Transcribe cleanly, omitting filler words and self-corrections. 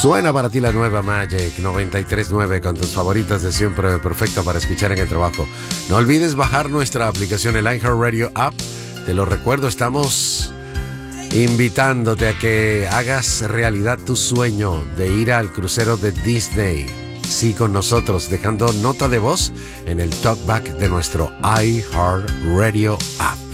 Suena para ti la nueva Magic 93.9 con tus favoritas de siempre, perfecta para escuchar en el trabajo. No olvides bajar nuestra aplicación, el iHeartRadio App. Te lo recuerdo, estamos invitándote a que hagas realidad tu sueño de ir al crucero de Disney. Sí, con nosotros, dejando nota de voz en el talkback de nuestro iHeartRadio App.